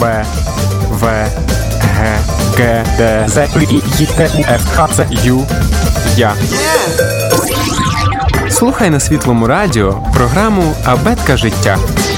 Б, В, Г, Г, Д, З, І, Т, У, Ф, Х, Ц, Ю, Я. Слухай на Світлому радіо програму «Абетка життя».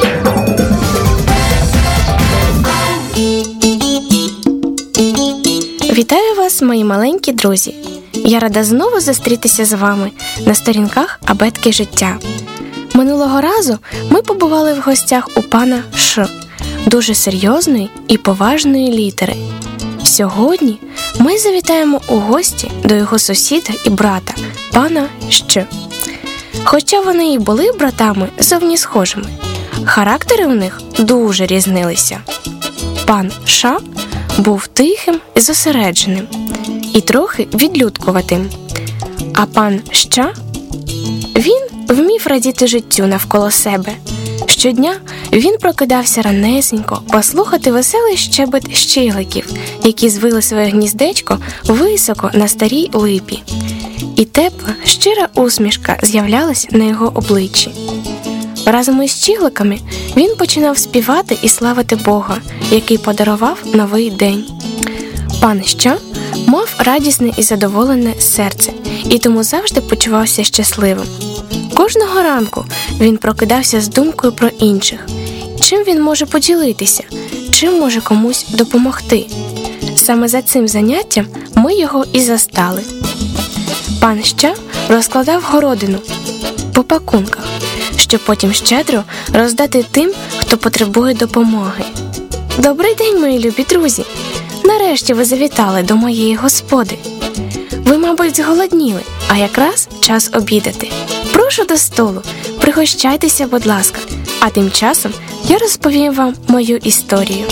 Вітаю вас, мої маленькі друзі! Я рада знову зустрітися з вами на сторінках «Абетки життя». Минулого разу ми побували в гостях у пана Ш, дуже серйозної і поважної літери. Сьогодні ми завітаємо у гості до його сусіда і брата, пана Щ. Хоча вони і були братами зовні схожими, характери у них дуже різнилися. Пан Ш був тихим і зосередженим, і трохи відлюдкуватим. А пан Щ, він вмів радіти життю навколо себе. Щодня він прокидався ранесенько послухати веселий щебет щигликів, які звили своє гніздечко високо на старій липі. І тепла, щира усмішка з'являлась на його обличчі. Разом із щигликами він починав співати і славити Бога, який подарував новий день. Пан Щ мав радісне і задоволене серце, і тому завжди почувався щасливим. Кожного ранку він прокидався з думкою про інших. Чим він може поділитися? Чим може комусь допомогти? Саме за цим заняттям ми його і застали. Пан Щ розкладав городину по пакунках, щоб потім щедро роздати тим, хто потребує допомоги. Добрий день, мої любі друзі! Нарешті ви завітали до моєї господи. Ви, мабуть, зголодніли, а якраз час обідати. Прошу до столу, пригощайтеся, будь ласка, а тим часом я розповім вам мою історію.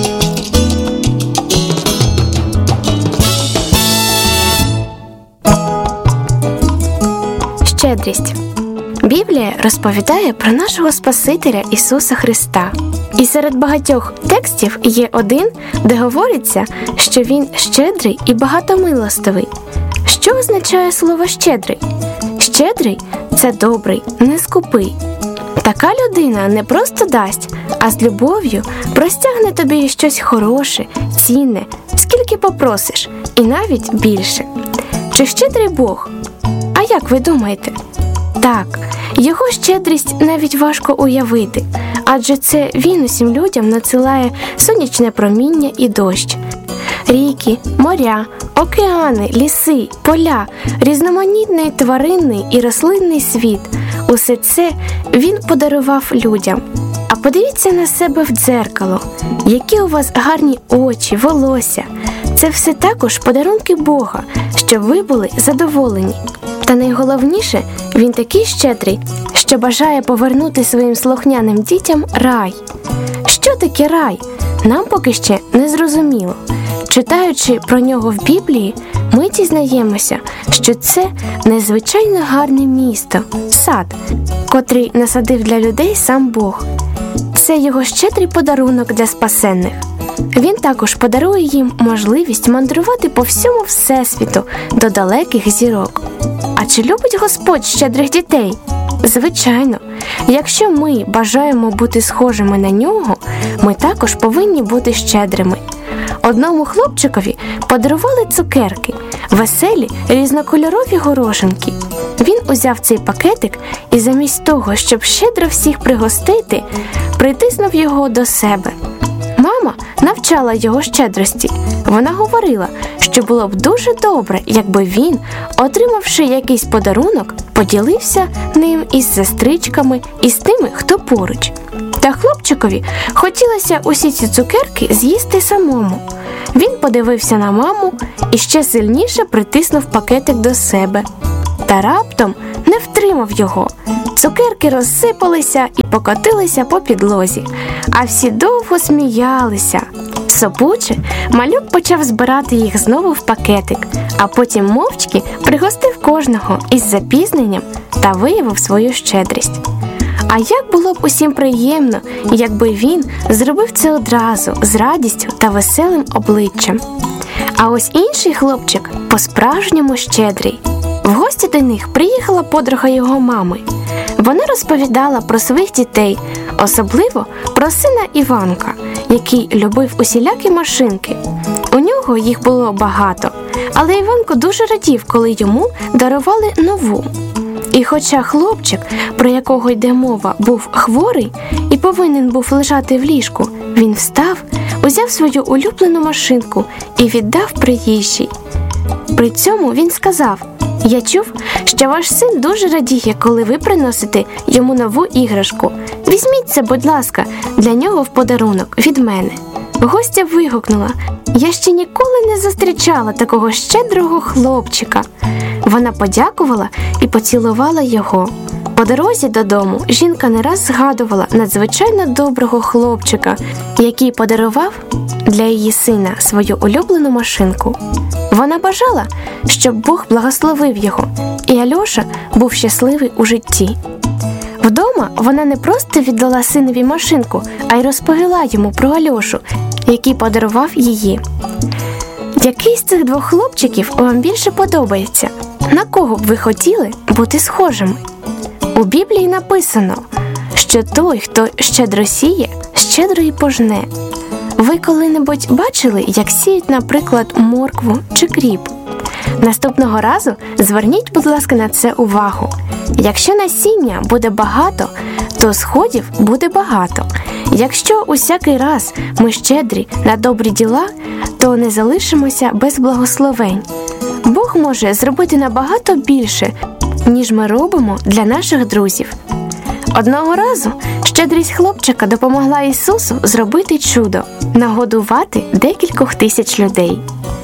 Щедрість. Біблія розповідає про нашого Спасителя Ісуса Христа. І серед багатьох текстів є один, де говориться, що Він щедрий і багатомилостивий. Що означає слово «щедрий»? Щедрий – це добрий, не скупий. Така людина не просто дасть, а з любов'ю простягне тобі щось хороше, цінне, скільки попросиш, і навіть більше. Чи щедрий Бог? А як ви думаєте? Так, його щедрість навіть важко уявити, адже це він усім людям надсилає сонячне проміння і дощ. Ріки, моря, океани, ліси, поля, різноманітний тваринний і рослинний світ – усе це він подарував людям. А подивіться на себе в дзеркало, які у вас гарні очі, волосся. Це все також подарунки Бога, щоб ви були задоволені. Та найголовніше, він такий щедрий, що бажає повернути своїм слухняним дітям рай. Що таке рай? Нам поки ще не зрозуміло. Читаючи про нього в Біблії, ми дізнаємося, що це незвичайно гарне місто, сад, котрий насадив для людей сам Бог. Це його щедрий подарунок для спасенних. Він також подарує їм можливість мандрувати по всьому Всесвіту до далеких зірок. А чи любить Господь щедрих дітей? Звичайно. Якщо ми бажаємо бути схожими на нього, ми також повинні бути щедрими. Одному хлопчикові подарували цукерки, веселі різнокольорові горошинки. Він узяв цей пакетик і замість того, щоб щедро всіх пригостити, притиснув його до себе. Мама навчала його щедрості. Вона говорила, що було б дуже добре, якби він, отримавши якийсь подарунок, поділився ним із сестричками і з тими, хто поруч. Та хлопчикові хотілося усі ці цукерки з'їсти самому. Він подивився на маму і ще сильніше притиснув пакетик до себе. Та раптом не втримав його. Цукерки розсипалися і покотилися по підлозі, а всі довго сміялися. Сопуче, малюк почав збирати їх знову в пакетик, а потім мовчки пригостив кожного із запізненням та виявив свою щедрість. А як було б усім приємно, якби він зробив це одразу, з радістю та веселим обличчям. А ось інший хлопчик по-справжньому щедрий. В гості до них приїхала подруга його мами. Вона розповідала про своїх дітей, особливо про сина Іванка, який любив усілякі машинки. У нього їх було багато, але Іванко дуже радів, коли йому дарували нову. І хоча хлопчик, про якого йде мова, був хворий і повинен був лежати в ліжку, він встав, узяв свою улюблену машинку і віддав приїжджій. При цьому він сказав: «Я чув, що ваш син дуже радіє, коли ви приносите йому нову іграшку. Візьміть це, будь ласка, для нього в подарунок від мене». Гостя вигукнула: «Я ще ніколи не зустрічала такого щедрого хлопчика». Вона подякувала і поцілувала його. По дорозі додому жінка не раз згадувала надзвичайно доброго хлопчика, який подарував для її сина свою улюблену машинку. Вона бажала, щоб Бог благословив його, і Альоша був щасливий у житті. Вдома вона не просто віддала синові машинку, а й розповіла йому про Альошу, який подарував її. Який з цих двох хлопчиків вам більше подобається? На кого б ви хотіли бути схожими? У Біблії написано, що той, хто щедро сіє, щедро й пожне. Ви коли-небудь бачили, як сіють, наприклад, моркву чи кріп? Наступного разу зверніть, будь ласка, на це увагу. Якщо насіння буде багато, то сходів буде багато. Якщо усякий раз ми щедрі на добрі діла, то не залишимося без благословень. Бог може зробити набагато більше, ніж ми робимо для наших друзів. Одного разу щедрість хлопчика допомогла Ісусу зробити чудо – нагодувати декількох тисяч людей.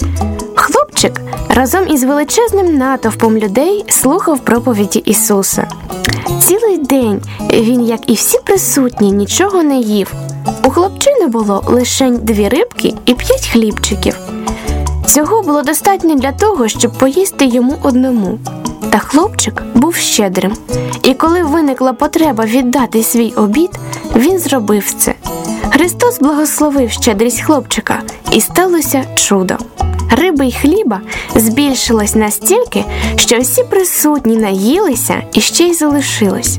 Хлопчик разом із величезним натовпом людей слухав проповіді Ісуса. Цілий день він, як і всі присутні, нічого не їв. У хлопчини було лише 2 рибки і 5 хлібчиків. Цього було достатньо для того, щоб поїсти йому одному. Та хлопчик був щедрим. І коли виникла потреба віддати свій обід, він зробив це. Христос благословив щедрість хлопчика, і сталося чудо. Риби й хліба збільшилось настільки, що всі присутні наїлися і ще й залишилось.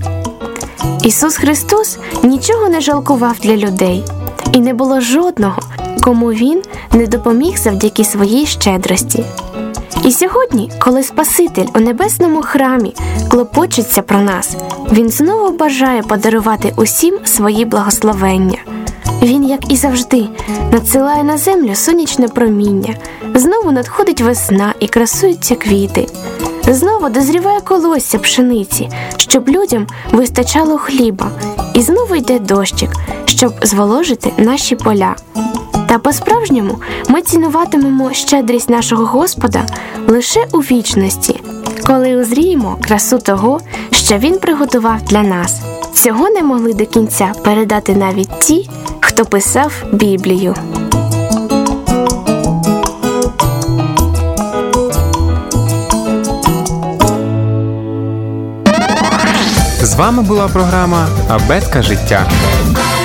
Ісус Христос нічого не жалкував для людей. І не було жодного, кому Він не допоміг завдяки своїй щедрості. І сьогодні, коли Спаситель у небесному храмі клопочеться про нас, Він знову бажає подарувати усім свої благословення. Він, як і завжди, надсилає на землю сонячне проміння. Знову надходить весна і красуються квіти. Знову дозріває колосся пшениці, щоб людям вистачало хліба. І знову йде дощик, щоб зволожити наші поля. Та по-справжньому ми цінуватимемо щедрість нашого Господа лише у вічності, коли узріємо красу того, що Він приготував для нас. Цього не могли до кінця передати навіть ті, хто писав Біблію. З вами була програма «Абетка життя».